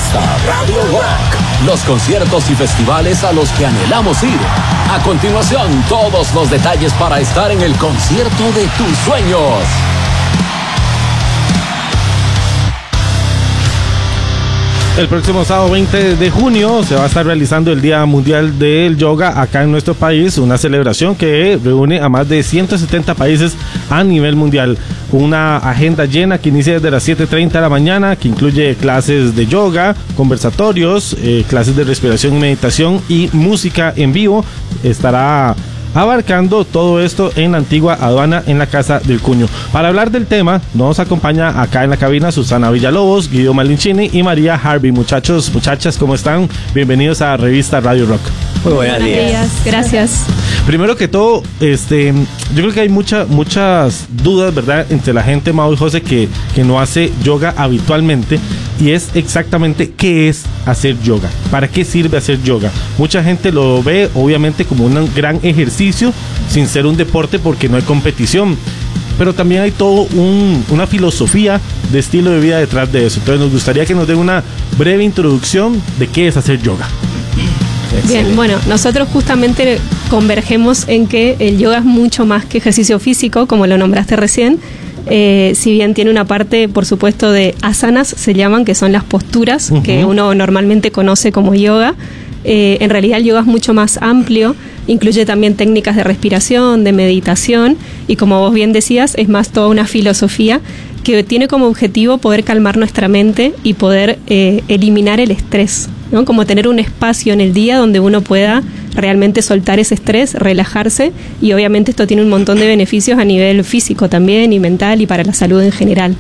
Revista Radio Rock. Los conciertos y festivales a los que anhelamos ir. A continuación, todos los detalles para estar en el concierto de tus sueños. El próximo sábado 20 de junio se va a estar realizando el Día Mundial del Yoga acá en nuestro país, una celebración que reúne a más de 170 países a nivel mundial. Una agenda llena que inicia desde las 7:30 de la mañana, que incluye clases de yoga, conversatorios, clases de respiración y meditación y música en vivo. Estará abarcando todo esto en la antigua aduana en la Casa del Cuño. Para hablar del tema, nos acompaña acá en la cabina Susana Villalobos, Guido Malinchini y María Harvey. Muchachos, muchachas, ¿cómo están? Bienvenidos a Revista Radio Rock. Muy buenos días. Gracias. Primero que todo, yo creo que hay muchas dudas, ¿verdad?, entre la gente, Mau y José, que no hace yoga habitualmente, y es exactamente qué es hacer yoga, para qué sirve hacer yoga. Mucha gente lo ve obviamente como un gran ejercicio sin ser un deporte porque no hay competición, pero también hay todo una filosofía de estilo de vida detrás de eso. Entonces nos gustaría que nos den una breve introducción de qué es hacer yoga. Bien, bueno, nosotros justamente convergemos en que el yoga es mucho más que ejercicio físico, como lo nombraste recién. Si bien tiene una parte, por supuesto, de asanas, se llaman, que son las posturas que uno normalmente conoce como yoga. En realidad el yoga es mucho más amplio, incluye también técnicas de respiración, de meditación, y como vos bien decías, es más toda una filosofía que tiene como objetivo poder calmar nuestra mente y poder eliminar el estrés, ¿no? Como tener un espacio en el día donde uno pueda realmente soltar ese estrés, relajarse, y obviamente esto tiene un montón de beneficios a nivel físico también y mental y para la salud en general.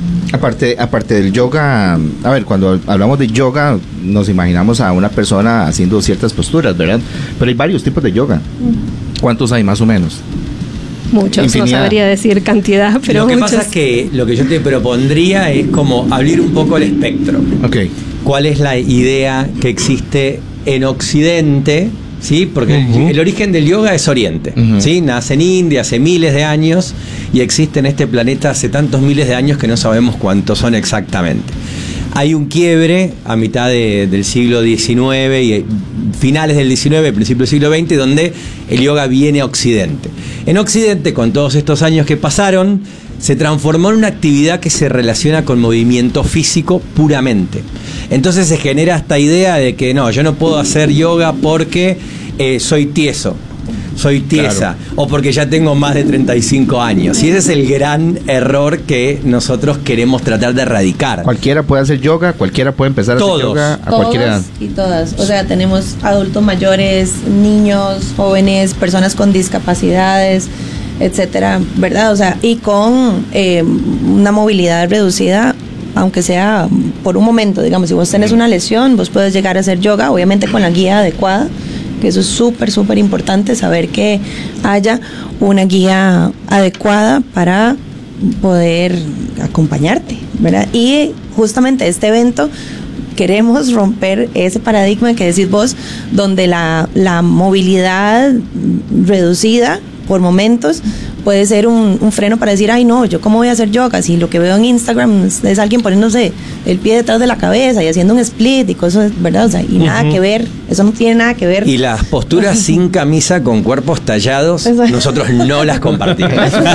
Aparte del yoga, a ver, cuando hablamos de yoga nos imaginamos a una persona haciendo ciertas posturas, ¿verdad? Pero hay varios tipos de yoga. ¿Cuántos hay más o menos? Muchos, infinidad. No sabría decir cantidad, pero lo que muchos. pasa es que lo que yo te propondría es como abrir un poco el espectro. Okay. ¿Cuál es la idea que existe en Occidente? ¿Sí? Porque el origen del yoga es Oriente, ¿sí? Nace en India hace miles de años y existe en este planeta hace tantos miles de años que no sabemos cuántos son exactamente. Hay un quiebre a mitad del siglo XIX y finales del XIX, principio del siglo XX, donde el yoga viene a Occidente. En Occidente, con todos estos años que pasaron, se transformó en una actividad que se relaciona con movimiento físico puramente. Entonces se genera esta idea de que no, yo no puedo hacer yoga porque soy tieso, soy tiesa, claro, o porque ya tengo más de 35 años. Y ese es el gran error que nosotros queremos tratar de erradicar. Cualquiera puede hacer yoga, cualquiera puede empezar a hacer yoga a cualquier edad. Y todas, o sea, tenemos adultos mayores, niños, jóvenes, personas con discapacidades, etcétera, ¿verdad? O sea, y con una movilidad reducida, aunque sea por un momento, digamos, si vos tenés una lesión, vos puedes llegar a hacer yoga, obviamente con la guía adecuada, que eso es súper importante, saber que haya una guía adecuada para poder acompañarte, ¿verdad? Y justamente este evento queremos romper ese paradigma que decís vos, donde la movilidad reducida por momentos puede ser un freno para decir, ay no, yo cómo voy a hacer yoga si lo que veo en Instagram es alguien poniéndose el pie detrás de la cabeza y haciendo un split y cosas, ¿verdad? O sea, y nada que ver, eso no tiene nada que ver. Y las posturas sin camisa con cuerpos tallados, nosotros no las compartimos.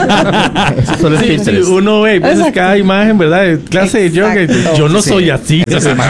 Sí, uno ve veces cada imagen, ¿verdad? De clase de yoga, yo no soy así.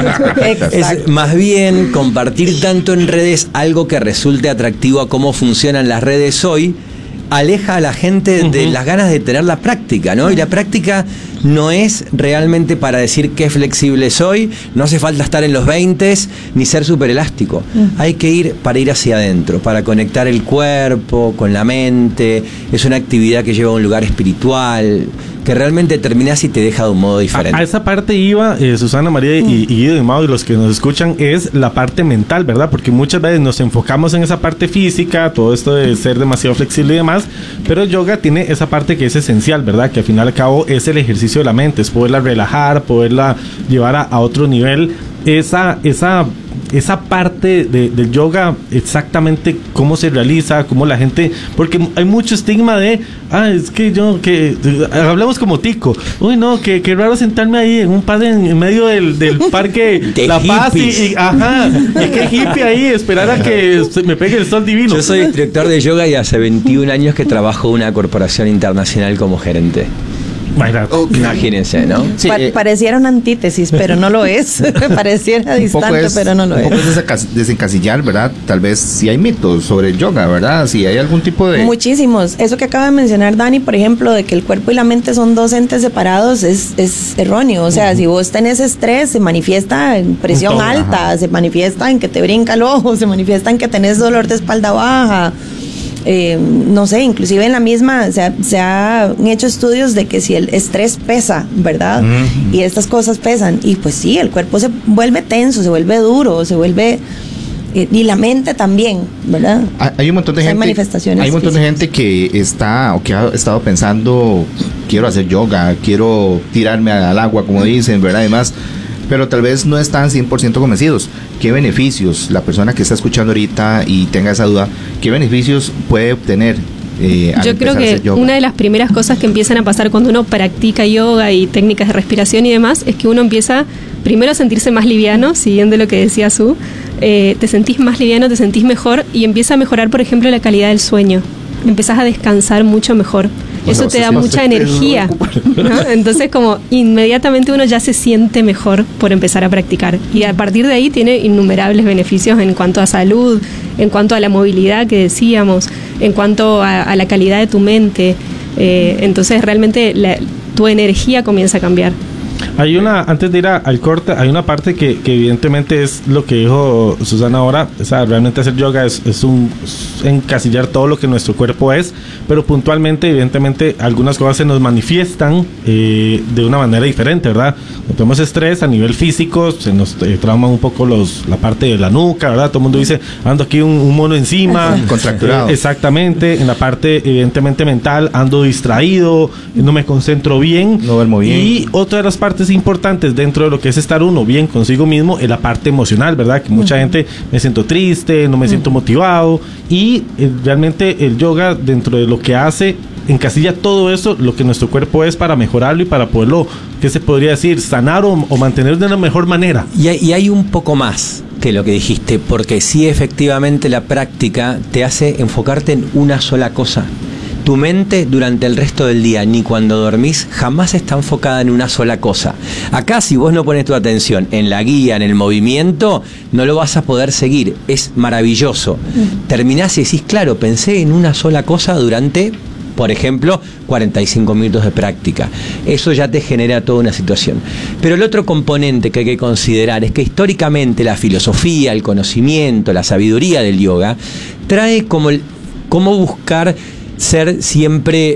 Es más bien compartir tanto en redes algo que resulte atractivo a cómo funcionan las redes hoy, aleja a la gente de las ganas de tener la práctica, ¿no? Y la práctica no es realmente para decir qué flexible soy, no hace falta estar en los 20s ni ser súper elástico. Hay que ir para ir hacia adentro, para conectar el cuerpo con la mente. Es una actividad que lleva a un lugar espiritual, que realmente terminás y te deja de un modo diferente. A esa parte iba Susana, María y Guido y Mau, y los que nos escuchan, es la parte mental, ¿verdad? Porque muchas veces nos enfocamos en esa parte física, todo esto de ser demasiado flexible y demás, pero el yoga tiene esa parte que es esencial, ¿verdad? Que al final y al cabo es el ejercicio de la mente, es poderla relajar, poderla llevar a otro nivel. Esa esa parte del yoga, exactamente cómo se realiza, cómo la gente, porque hay mucho estigma de, es que hablamos como tico, uy no, qué raro sentarme ahí en un pad en medio del parque de La Paz y qué hippie ahí, esperar a que me pegue el sol divino. Yo soy instructor de yoga y hace 21 años que trabajo en una corporación internacional como gerente. Imagínense, ¿no? Sí, pareciera una antítesis, pero no lo es. Pareciera distante, pero no lo es. Un poco es desencasillar, ¿verdad? Tal vez si hay mitos sobre el yoga, ¿verdad? Si hay algún tipo de... Muchísimos. Eso que acaba de mencionar Dani, por ejemplo, de que el cuerpo y la mente son dos entes separados, es erróneo. O sea, si vos tenés estrés, se manifiesta en presión alta, se manifiesta en que te brinca el ojo, se manifiesta en que tenés dolor de espalda baja. No sé, inclusive en la misma se han hecho estudios de que si el estrés pesa, ¿verdad? Y estas cosas pesan, y pues sí, el cuerpo se vuelve tenso, se vuelve duro, se vuelve... y la mente también, ¿verdad? Hay un montón de gente. Hay manifestaciones. Hay un montón de gente que está o que ha estado pensando, quiero hacer yoga, quiero tirarme al agua, como dicen, ¿verdad? Además, pero tal vez no están 100% convencidos. ¿Qué beneficios la persona que está escuchando ahorita y tenga esa duda, qué beneficios puede obtener? Yo creo que una de las primeras cosas que empiezan a pasar cuando uno practica yoga y técnicas de respiración y demás es que uno empieza primero a sentirse más liviano, siguiendo lo que decía Su. Te sentís más liviano, te sentís mejor y empieza a mejorar, por ejemplo, la calidad del sueño. Empezás a descansar mucho mejor. Eso te da mucha energía, ¿no? Entonces como inmediatamente uno ya se siente mejor por empezar a practicar, y a partir de ahí tiene innumerables beneficios en cuanto a salud, en cuanto a la movilidad que decíamos, en cuanto a la calidad de tu mente. Entonces realmente tu energía comienza a cambiar. Hay antes de ir al corte, hay una parte que evidentemente es lo que dijo Susana ahora. O sea, realmente hacer yoga es encasillar todo lo que nuestro cuerpo es, pero puntualmente, evidentemente, algunas cosas se nos manifiestan de una manera diferente, ¿verdad? Cuando tenemos estrés a nivel físico, se nos trauma un poco la parte de la nuca, ¿verdad? Todo el mundo dice, ando aquí un mono encima. Contracturado. Exactamente. En la parte, evidentemente, mental, ando distraído, no me concentro bien. No duermo bien. Y otra de las partes importantes dentro de lo que es estar uno bien consigo mismo es la parte emocional, ¿verdad? Que mucha gente me siento triste, no me siento motivado, y realmente el yoga, dentro de lo que hace, encasilla todo eso, lo que nuestro cuerpo es, para mejorarlo y para poderlo, ¿qué se podría decir? Sanar o mantener de una mejor manera. Y hay un poco más que lo que dijiste, porque sí, efectivamente la práctica te hace enfocarte en una sola cosa. Tu mente durante el resto del día, ni cuando dormís, jamás está enfocada en una sola cosa. Acá, si vos no pones tu atención en la guía, en el movimiento, no lo vas a poder seguir. Es maravilloso. Terminás y decís, claro, pensé en una sola cosa durante, por ejemplo, 45 minutos de práctica. Eso ya te genera toda una situación. Pero el otro componente que hay que considerar es que históricamente la filosofía, el conocimiento, la sabiduría del yoga trae como cómo buscar ser siempre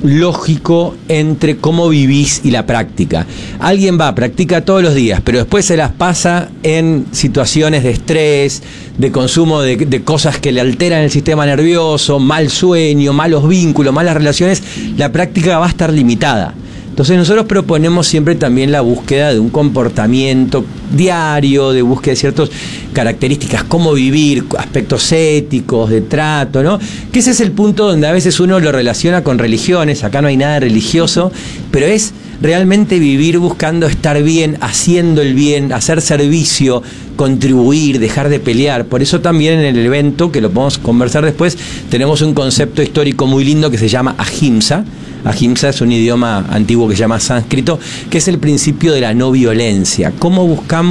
lógico entre cómo vivís y la práctica. Alguien practica todos los días, pero después se las pasa en situaciones de estrés, de consumo de cosas que le alteran el sistema nervioso, mal sueño, malos vínculos, malas relaciones. La práctica va a estar limitada. Entonces nosotros proponemos siempre también la búsqueda de un comportamiento diario, de búsqueda de ciertas características, cómo vivir, aspectos éticos, de trato, ¿no? Que ese es el punto donde a veces uno lo relaciona con religiones. Acá no hay nada religioso, pero es realmente vivir buscando estar bien, haciendo el bien, hacer servicio, contribuir, dejar de pelear. Por eso también en el evento, que lo podemos conversar después, tenemos un concepto histórico muy lindo que se llama ahimsa. Ahimsa es un idioma antiguo que se llama sánscrito, que es el principio de la no violencia. ¿Cómo buscamos